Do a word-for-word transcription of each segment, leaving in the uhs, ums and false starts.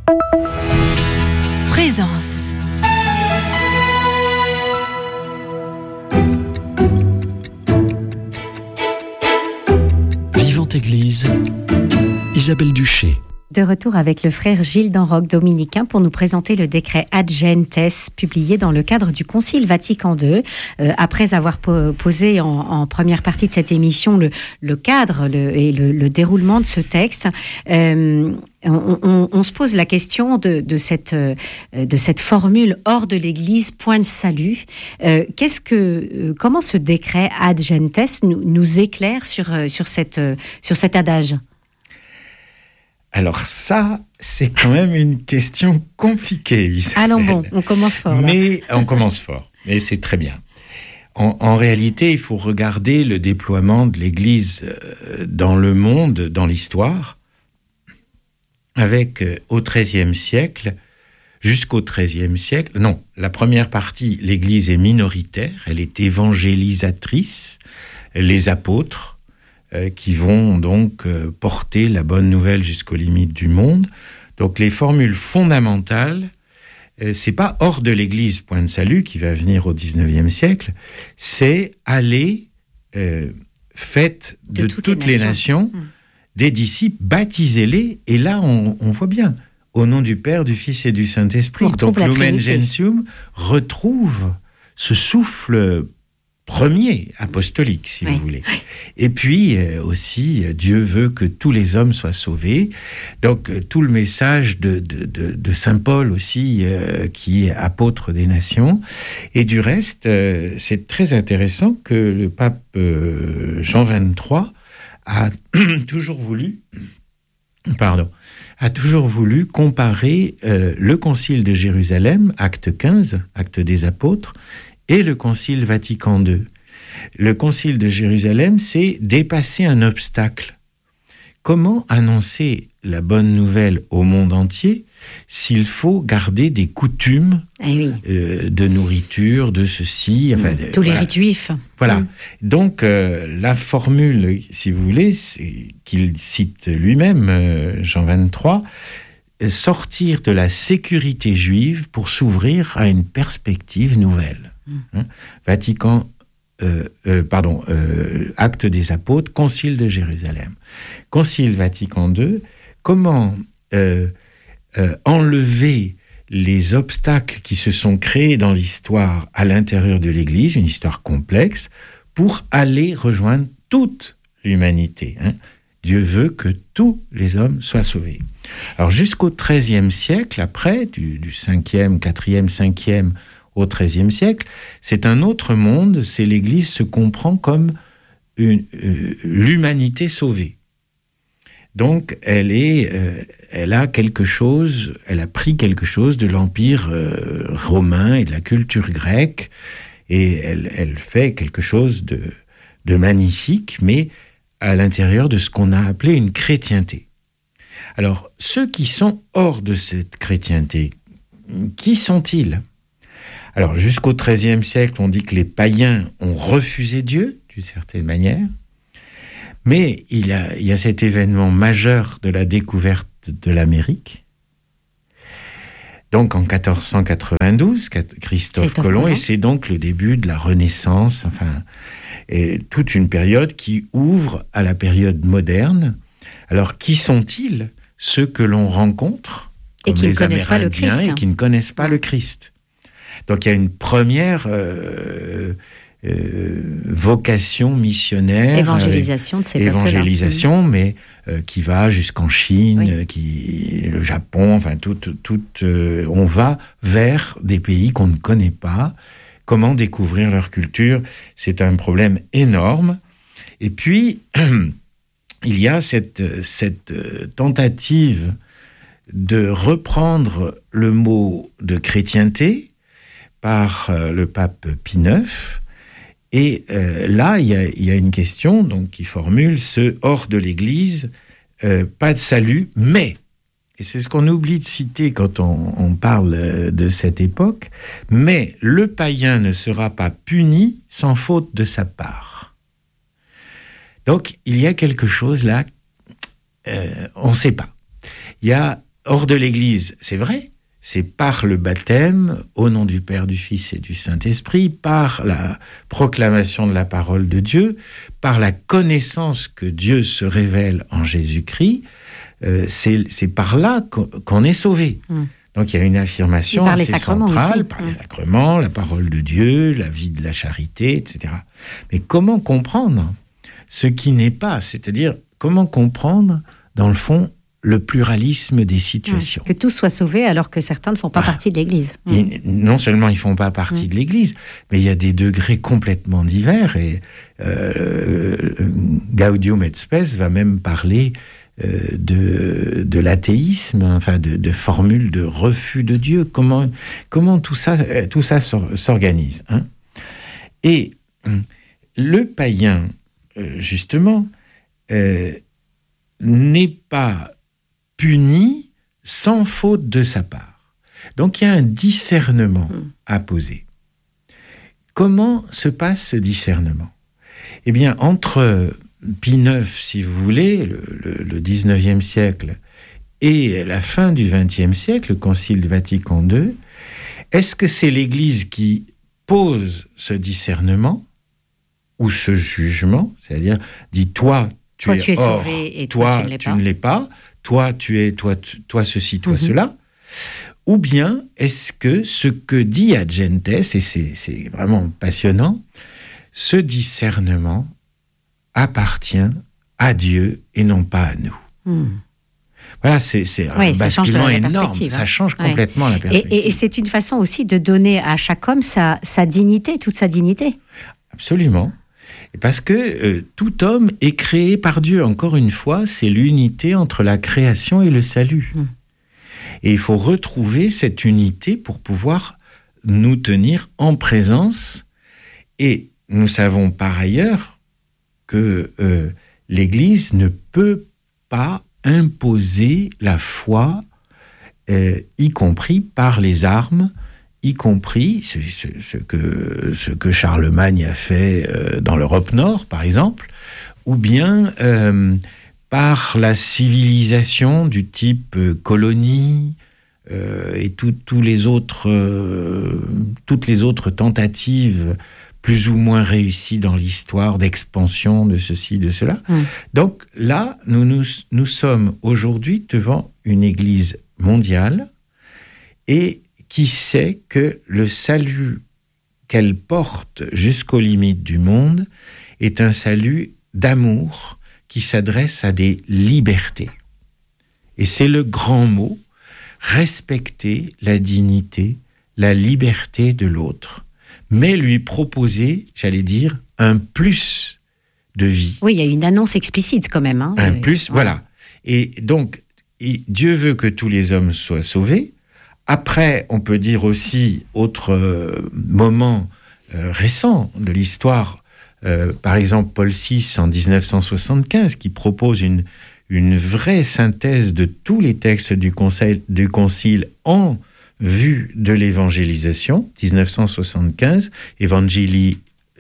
Présence. Vivante Église, Isabelle Duché. De retour avec le frère Gilles d'Enroc, dominicain, pour nous présenter le décret Ad Gentes, publié dans le cadre du Concile Vatican deux. Euh, après avoir po- posé en, en première partie de cette émission le, le cadre le, et le, le déroulement de ce texte, euh, on, on, on se pose la question de, de, cette, de cette formule hors de l'Église, point de salut. Euh, qu'est-ce que, euh, comment ce décret Ad Gentes nous, nous éclaire sur, sur, cette, sur cet adage ? Alors ça, c'est quand même une question compliquée, Isabelle. Allons bon, on commence fort. Là. Mais on commence fort, mais c'est très bien. En, en réalité, il faut regarder le déploiement de l'Église dans le monde, dans l'histoire, avec au XIIIe siècle, jusqu'au XIIIe siècle, non, la première partie, l'Église est minoritaire, elle est évangélisatrice, les apôtres, qui vont donc porter la bonne nouvelle jusqu'aux limites du monde. Donc les formules fondamentales, c'est pas hors de l'Église, point de salut, qui va venir au dix-neuvième siècle, c'est aller, euh, faites de, de toutes, toutes les nations, les nations mmh. des disciples, baptisez-les, et là on, on voit bien, au nom du Père, du Fils et du Saint-Esprit. Donc Lumen Gentium retrouve ce souffle premier apostolique, si oui. vous voulez. Et puis euh, aussi, Dieu veut que tous les hommes soient sauvés. Donc euh, tout le message de, de, de, de Saint Paul aussi, euh, qui est apôtre des nations. Et du reste, euh, c'est très intéressant que le pape euh, Jean vingt-trois a toujours voulu, pardon, a toujours voulu comparer euh, le Concile de Jérusalem, acte quinze, acte des apôtres, et le Concile Vatican deux. Le Concile de Jérusalem, c'est dépasser un obstacle. Comment annoncer la bonne nouvelle au monde entier s'il faut garder des coutumes eh oui. euh, de nourriture, de ceci... Enfin, mmh. Tous voilà. les rites juifs. Voilà. Mmh. Donc, euh, la formule, si vous voulez, c'est, qu'il cite lui-même, euh, Jean vingt-trois, sortir de la sécurité juive pour s'ouvrir à une perspective nouvelle. Hein, Vatican, euh, euh, pardon, euh, Acte des Apôtres, Concile de Jérusalem. Concile Vatican deux, comment euh, euh, enlever les obstacles qui se sont créés dans l'histoire à l'intérieur de l'Église, une histoire complexe, pour aller rejoindre toute l'humanité. Hein. Dieu veut que tous les hommes soient sauvés. Alors jusqu'au treizième siècle, après, du, du cinquième, quatrième, cinquième au treizième siècle, c'est un autre monde, c'est l'Église se comprend comme une, euh, l'humanité sauvée. Donc, elle est, euh, elle a quelque chose, elle a pris quelque chose de l'Empire euh, romain et de la culture grecque, et elle, elle fait quelque chose de, de magnifique, mais à l'intérieur de ce qu'on a appelé une chrétienté. Alors, ceux qui sont hors de cette chrétienté, qui sont-ils ? Alors, jusqu'au treizième siècle, on dit que les païens ont refusé Dieu, d'une certaine manière. Mais il y a, il y a cet événement majeur de la découverte de l'Amérique. Donc, en quatorze cent quatre-vingt-douze, Christophe, Christophe Colomb, Colomb, et c'est donc le début de la Renaissance, enfin, et toute une période qui ouvre à la période moderne. Alors, qui sont-ils, ceux que l'on rencontre, et qui ne connaissent pas le Christ, et qui ne connaissent pas le Christ. Donc il y a une première euh, euh, vocation missionnaire, évangélisation de ces peuples-là, évangélisation, mais euh, qui va jusqu'en Chine, oui. qui le Japon, enfin tout, tout, euh, on va vers des pays qu'on ne connaît pas. Comment découvrir leur culture ? C'est un problème énorme. Et puis il y a cette, cette tentative de reprendre le mot de chrétienté par euh, le pape Pie neuf. Et euh, là, il y, y a une question donc, qui formule ce « hors de l'Église, euh, pas de salut, mais ». Et c'est ce qu'on oublie de citer quand on, on parle de cette époque. « Mais le païen ne sera pas puni sans faute de sa part ». Donc, il y a quelque chose là, euh, on ne sait pas. Il y a hors de l'Église, c'est vrai, c'est par le baptême, au nom du Père, du Fils et du Saint-Esprit, par la proclamation de la parole de Dieu, par la connaissance que Dieu se révèle en Jésus-Christ, euh, c'est, c'est par là qu'on, qu'on est sauvé. Mmh. Donc il y a une affirmation par les assez sacrements centrale, aussi. par Mmh. les sacrements, la parole de Dieu, la vie de la charité, et cetera. Mais comment comprendre ce qui n'est pas, c'est-à-dire comment comprendre, dans le fond, le pluralisme des situations. Que tous soient sauvés alors que certains ne font pas ah, partie de l'Église. Mmh. Non seulement ils ne font pas partie mmh. de l'Église, mais il y a des degrés complètement divers. Et euh, Gaudium et Spes va même parler euh, de, de l'athéisme, enfin de, de formules de refus de Dieu. Comment, comment tout ça, tout ça s'organise, hein ? Et le païen, justement, euh, n'est pas puni sans faute de sa part. Donc il y a un discernement mmh. à poser. Comment se passe ce discernement ? Eh bien, entre Pie neuf, si vous voulez, le, le, le dix-neuvième siècle, et la fin du vingtième siècle, le Concile Vatican deux, est-ce que c'est l'Église qui pose ce discernement ou ce jugement, c'est-à-dire dit toi tu toi, es, tu es or, sauvé et toi, toi tu ne l'es tu pas. ne l'es pas, toi tu es toi tu, toi ceci, toi mm-hmm. cela, ou bien est-ce que ce que dit Ad-Gentes, et c'est, c'est vraiment passionnant, ce discernement appartient à Dieu et non pas à nous. Mm. Voilà, c'est, c'est oui, un basculement énorme. Hein. Ça change complètement ouais. la perspective. Et, et, et c'est une façon aussi de donner à chaque homme sa, sa dignité, toute sa dignité. Absolument. Parce que euh, tout homme est créé par Dieu. Encore une fois, c'est l'unité entre la création et le salut. Mmh. Et il faut retrouver cette unité pour pouvoir nous tenir en présence. Et nous savons par ailleurs que euh, l'Église ne peut pas imposer la foi, euh, y compris par les armes, y compris ce, ce, ce, que, ce que Charlemagne a fait euh, dans l'Europe Nord, par exemple, ou bien euh, par la civilisation du type euh, colonie euh, et tout, tous les autres, euh, toutes les autres tentatives plus ou moins réussies dans l'histoire d'expansion de ceci, de cela. Mmh. Donc là, nous, nous, nous sommes aujourd'hui devant une Église mondiale et qui sait que le salut qu'elle porte jusqu'aux limites du monde est un salut d'amour qui s'adresse à des libertés. Et c'est le grand mot, respecter la dignité, la liberté de l'autre, mais lui proposer, j'allais dire, un plus de vie. Oui, il y a une annonce explicite quand même. Hein, un de... plus, ouais. Voilà. Et donc, et Dieu veut que tous les hommes soient sauvés. Après, on peut dire aussi, autre euh, moment euh, récent de l'histoire, euh, par exemple Paul six en dix-neuf cent soixante-quinze, qui propose une, une vraie synthèse de tous les textes du, conseil, du Concile en vue de l'évangélisation, dix-neuf cent soixante-quinze, Evangelii,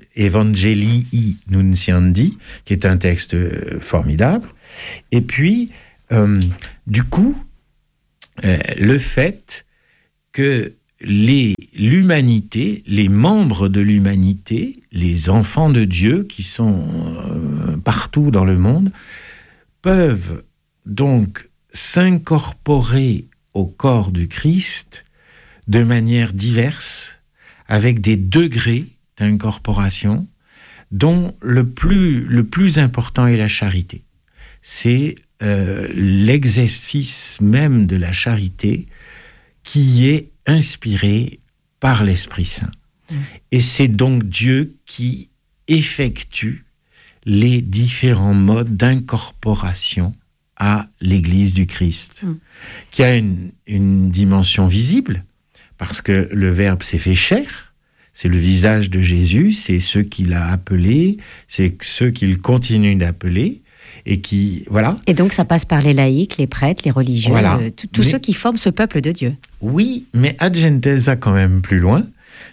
Evangelii Nunciandi, qui est un texte euh, formidable. Et puis, euh, du coup, euh, le fait que les, l'humanité, les membres de l'humanité, les enfants de Dieu qui sont euh, partout dans le monde, peuvent donc s'incorporer au corps du Christ de manière diverse, avec des degrés d'incorporation, dont le plus, le plus important est la charité. C'est euh, l'exercice même de la charité qui est inspiré par l'Esprit Saint. Mmh. Et c'est donc Dieu qui effectue les différents modes d'incorporation à l'Église du Christ, mmh. qui a une, une dimension visible, parce que le Verbe s'est fait chair, c'est le visage de Jésus, c'est ceux qu'il a appelés, c'est ceux qu'il continue d'appeler, et qui, voilà. Et donc ça passe par les laïcs, les prêtres, les religieux, voilà. euh, tous mais, ceux qui forment ce peuple de Dieu. Oui, mais Ad Gentes va quand même plus loin,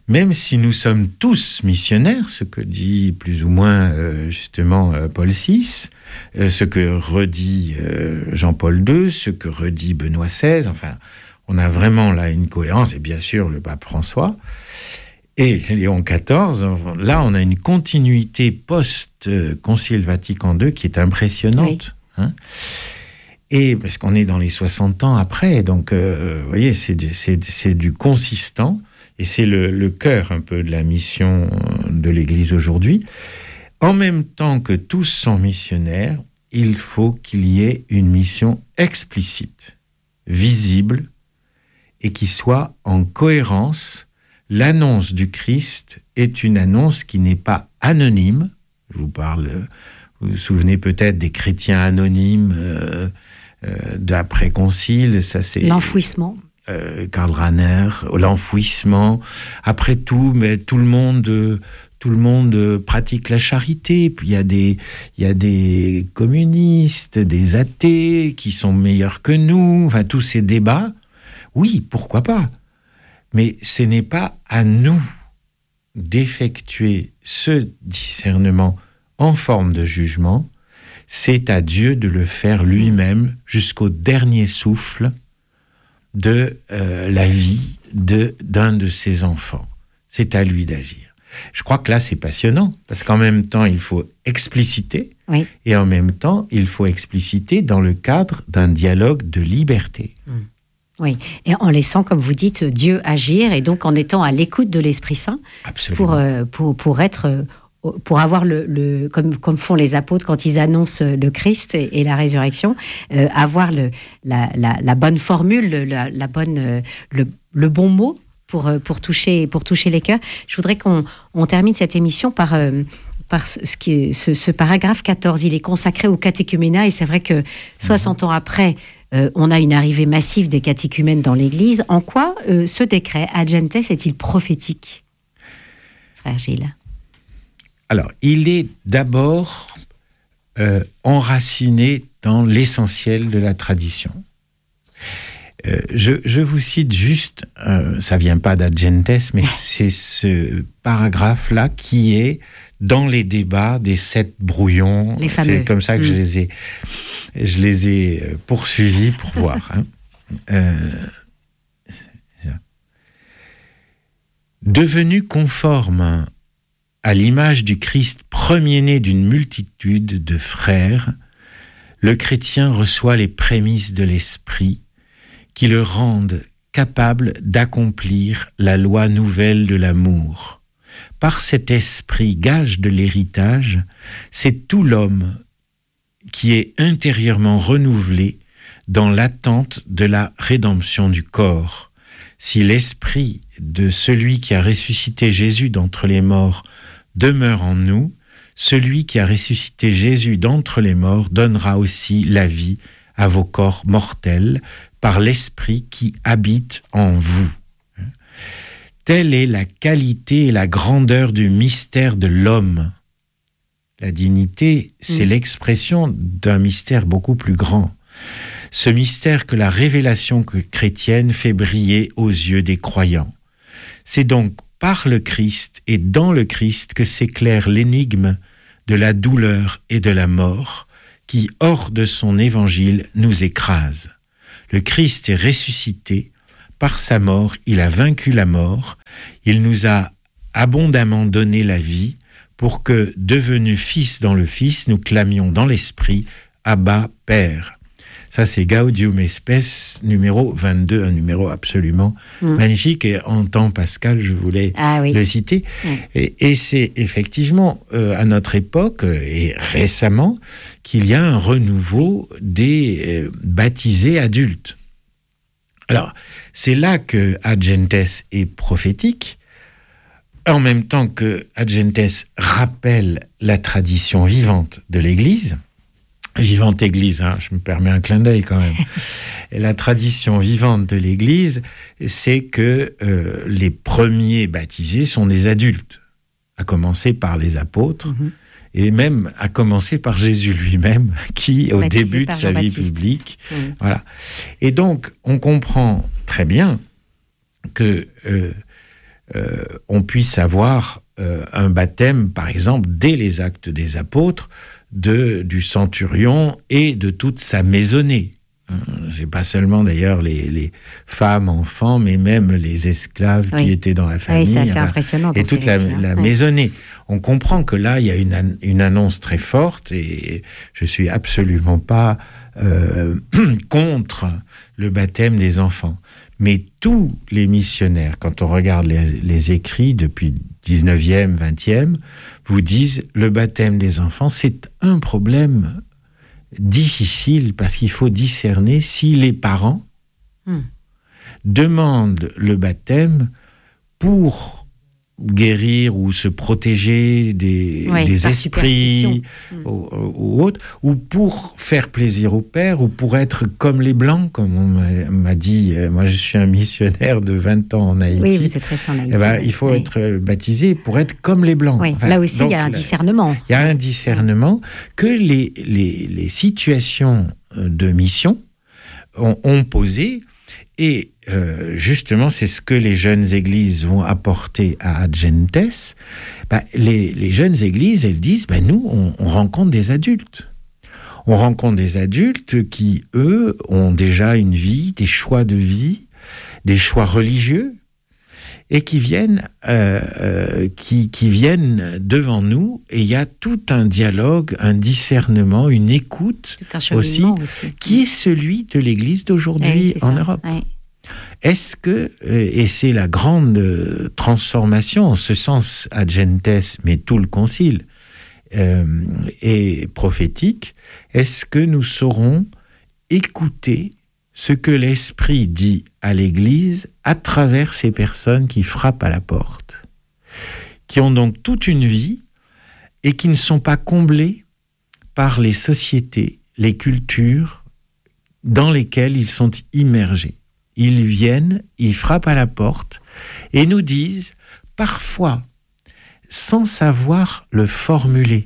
même si nous sommes tous missionnaires, ce que dit plus ou moins euh, justement euh, Paul six, euh, ce que redit euh, Jean-Paul deux, ce que redit Benoît seize, enfin, on a vraiment là une cohérence, et bien sûr le pape François, et Léon quatorze, là on a une continuité post-Concile Vatican deux qui est impressionnante. Oui. Hein, et parce qu'on est dans les soixante ans après, donc euh, vous voyez, c'est, c'est, c'est du consistant, et c'est le, le cœur un peu de la mission de l'Église aujourd'hui. En même temps que tous sont missionnaires, il faut qu'il y ait une mission explicite, visible, et qui soit en cohérence. L'annonce du Christ est une annonce qui n'est pas anonyme. Je vous parle, vous vous souvenez peut-être des chrétiens anonymes euh, euh, d'après-concile, ça c'est... L'enfouissement. Euh, Karl Rahner, l'enfouissement. Après tout, mais tout le monde... Euh, Tout le monde pratique la charité, puis il y a des, il y a des communistes, des athées qui sont meilleurs que nous, enfin tous ces débats, oui, pourquoi pas. Mais ce n'est pas à nous d'effectuer ce discernement en forme de jugement, c'est à Dieu de le faire lui-même jusqu'au dernier souffle de euh, la vie de, d'un de ses enfants. C'est à lui d'agir. Je crois que là, c'est passionnant, parce qu'en même temps, il faut expliciter, oui. Et en même temps, il faut expliciter dans le cadre d'un dialogue de liberté. Oui, et en laissant, comme vous dites, Dieu agir, et donc en étant à l'écoute de l'Esprit Saint, pour, euh, pour, pour être... pour avoir le, le comme, comme font les apôtres quand ils annoncent le Christ et, et la résurrection, euh, avoir le, la, la, la bonne formule, la, la bonne, le, le bon mot, Pour, pour, toucher, pour toucher les cœurs. Je voudrais qu'on on termine cette émission par, euh, par ce, qui, ce, ce paragraphe quatorze. Il est consacré au catéchuménat, et c'est vrai que soixante ans après, euh, on a une arrivée massive des catéchumènes dans l'Église. En quoi euh, ce décret Ad Gentes est-il prophétique, frère Gilles? Alors, il est d'abord euh, enraciné dans l'essentiel de la tradition. Euh, je, je vous cite juste, euh, ça vient pas d'Ad Gentes, mais c'est ce paragraphe-là qui est dans les débats des sept brouillons. Les fameux. C'est comme ça que mmh. je les ai, je les ai poursuivis pour voir. Hein. Euh, devenu conforme à l'image du Christ premier-né d'une multitude de frères, le chrétien reçoit les prémices de l'Esprit qui le rendent capable d'accomplir la loi nouvelle de l'amour. Par cet esprit gage de l'héritage, c'est tout l'homme qui est intérieurement renouvelé dans l'attente de la rédemption du corps. Si l'esprit de celui qui a ressuscité Jésus d'entre les morts demeure en nous, celui qui a ressuscité Jésus d'entre les morts donnera aussi la vie à vos corps mortels, par l'Esprit qui habite en vous. Telle est la qualité et la grandeur du mystère de l'homme. La dignité, c'est mmh. l'expression d'un mystère beaucoup plus grand. Ce mystère que la révélation chrétienne fait briller aux yeux des croyants. C'est donc par le Christ et dans le Christ que s'éclaire l'énigme de la douleur et de la mort qui, hors de son évangile, nous écrase. Le Christ est ressuscité, par sa mort, il a vaincu la mort, il nous a abondamment donné la vie pour que, devenus fils dans le Fils, nous clamions dans l'Esprit « Abba, Père ». Ça, c'est Gaudium et Spes, numéro vingt-deux, un numéro absolument mmh. magnifique. Et en temps pascal, je voulais ah, oui. le citer. Mmh. Et, et c'est effectivement, euh, à notre époque, et récemment, qu'il y a un renouveau des euh, baptisés adultes. Alors, c'est là que Ad Gentes est prophétique, en même temps que Ad Gentes rappelle la tradition vivante de l'Église. Vivante Église, hein, je me permets un clin d'œil quand même. Et la tradition vivante de l'Église, c'est que euh, les premiers baptisés sont des adultes, à commencer par les apôtres, mm-hmm. et même à commencer par Jésus lui-même, qui, au Baptisé début de sa vie publique, mm. voilà. Et donc, on comprend très bien que euh, euh, on puisse avoir euh, un baptême, par exemple, dès les Actes des Apôtres, de, du centurion et de toute sa maisonnée. C'est pas seulement d'ailleurs les, les femmes, enfants, mais même les esclaves oui. qui étaient dans la famille. Oui, c'est assez impressionnant. Et toute la, la oui. maisonnée. On comprend que là, il y a une, une annonce très forte et je suis absolument pas euh, contre le baptême des enfants. Mais tous les missionnaires, quand on regarde les, les écrits depuis dix-neuvième, vingtième, vous disent le baptême des enfants, c'est un problème difficile parce qu'il faut discerner si les parents mmh. demandent le baptême pour guérir ou se protéger des, oui, des esprits mmh. ou, ou autres, ou pour faire plaisir au père, ou pour être comme les Blancs, comme on m'a, m'a dit. Moi, je suis un missionnaire de vingt ans en Haïti. Oui, vous êtes resté en Haïti. Eh ben, oui. Il faut oui. être baptisé pour être comme les Blancs. Oui. Enfin, là aussi, donc, il y a un discernement. Il y a un discernement que les, les, les situations de mission ont, ont posé. Et euh, justement, c'est ce que les jeunes églises vont apporter à Adjentes. Ben, les, les jeunes églises, elles disent, ben, nous, on, on rencontre des adultes. On rencontre des adultes qui, eux, ont déjà une vie, des choix de vie, des choix religieux, et qui viennent, euh, euh, qui, qui viennent devant nous, et il y a tout un dialogue, un discernement, une écoute aussi, aussi, qui est celui de l'Église d'aujourd'hui oui, en ça. Europe. Oui. Est-ce que, et c'est la grande transformation, en ce sens, Adjentes, mais tout le concile euh, est prophétique, est-ce que nous saurons écouter ce que l'Esprit dit à l'Église à travers ces personnes qui frappent à la porte, qui ont donc toute une vie et qui ne sont pas comblées par les sociétés, les cultures dans lesquelles ils sont immergés. Ils viennent, ils frappent à la porte et nous disent, parfois, sans savoir le formuler,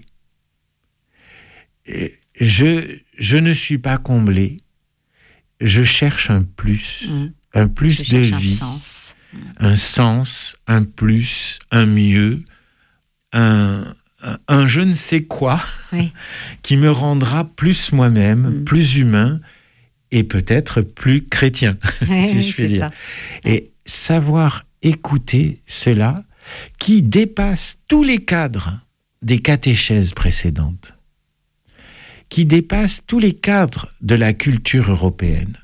je, je ne suis pas comblé, je cherche un plus, mmh. un plus je de vie, un sens. un sens, un plus, un mieux, un, un, un je ne sais quoi oui. qui me rendra plus moi-même, mmh. plus humain et peut-être plus chrétien, oui, si oui, je puis dire. Ça. Et savoir écouter cela qui dépasse tous les cadres des catéchèses précédentes, qui dépasse tous les cadres de la culture européenne,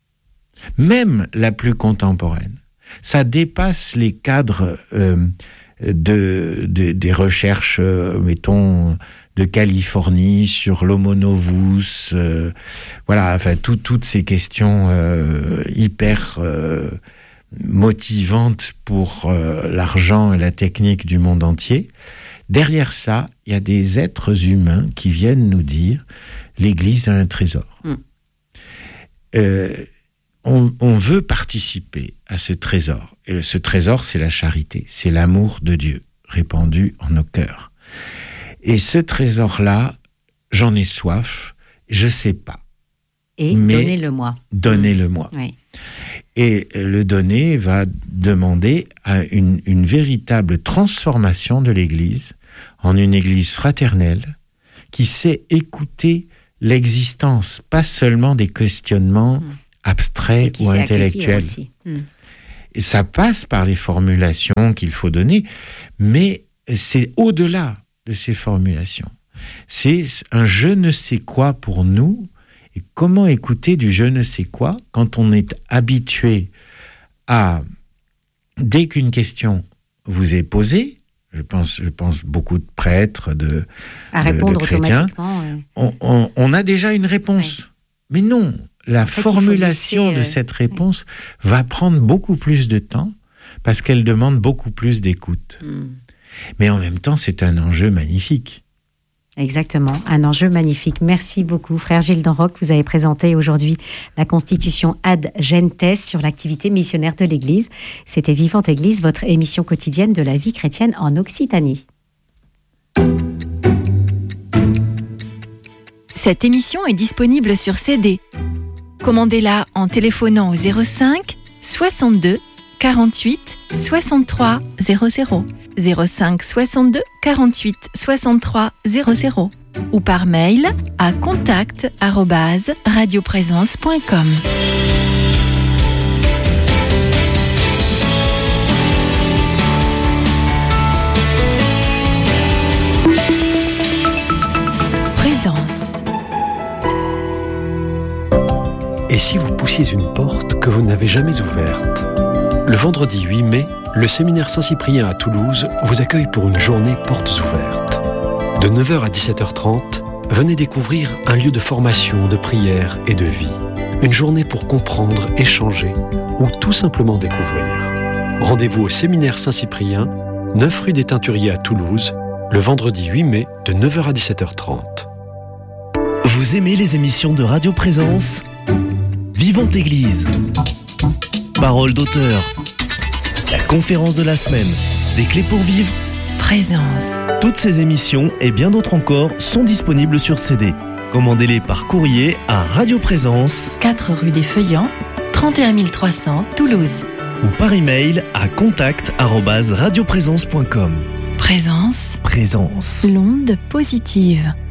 même la plus contemporaine. Ça dépasse les cadres euh, de, de, des recherches, euh, mettons, de Californie sur l'homo novus, euh, voilà, enfin, tout, toutes ces questions euh, hyper euh, motivantes pour euh, l'argent et la technique du monde entier. Derrière ça, il y a des êtres humains qui viennent nous dire l'Église a un trésor. Mm. Euh, on, on veut participer à ce trésor. Et ce trésor, c'est la charité, c'est l'amour de Dieu répandu en nos cœurs. Et ce trésor-là, j'en ai soif, je sais pas. Et donnez-le-moi. Donnez-le-moi. Mm. Oui. Et le donner va demander à une, une véritable transformation de l'Église en une Église fraternelle qui sait écouter l'existence, pas seulement des questionnements mmh. abstraits ou intellectuels. Mmh. Et ça passe par les formulations qu'il faut donner, mais c'est au-delà de ces formulations. C'est un je ne sais quoi pour nous. Et comment écouter du je ne sais quoi quand on est habitué à, dès qu'une question vous est posée, je pense, je pense beaucoup de prêtres, de, à de, répondre de chrétiens, automatiquement, ouais. on, on, on a déjà une réponse. Ouais. Mais non, la en fait, formulation laisser, de cette réponse ouais. va prendre beaucoup plus de temps parce qu'elle demande beaucoup plus d'écoute. Mm. Mais en même temps, c'est un enjeu magnifique. Exactement, un enjeu magnifique. Merci beaucoup, frère Gilles d'Enroc. Vous avez présenté aujourd'hui la constitution Ad Gentes sur l'activité missionnaire de l'Église. C'était Vivante Église, votre émission quotidienne de la vie chrétienne en Occitanie. Cette émission est disponible sur C D. Commandez-la en téléphonant au zéro cinq soixante-deux quarante-huit soixante-trois zéro zéro, zéro cinq soixante-deux quarante-huit soixante-trois zéro zéro ou par mail à contact arobase radioprésence point com. Présence. Et si vous poussiez une porte que vous n'avez jamais ouverte ? Le vendredi huit mai, le séminaire Saint-Cyprien à Toulouse vous accueille pour une journée portes ouvertes. De neuf heures à dix-sept heures trente, venez découvrir un lieu de formation, de prière et de vie. Une journée pour comprendre, échanger ou tout simplement découvrir. Rendez-vous au séminaire Saint-Cyprien, neuf rue des Teinturiers à Toulouse, le vendredi huit mai de neuf heures à dix-sept heures trente. Vous aimez les émissions de Radio Présence ? Vivante Église, Parole d'auteur, la conférence de la semaine, des clés pour vivre, Présence. Toutes ces émissions et bien d'autres encore sont disponibles sur C D. Commandez-les par courrier à Radio Présence, quatre rue des Feuillants, trente et un mille trois cents, Toulouse. ou par email à contact arobase radioprésence point com. Présence. Présence. L'onde positive.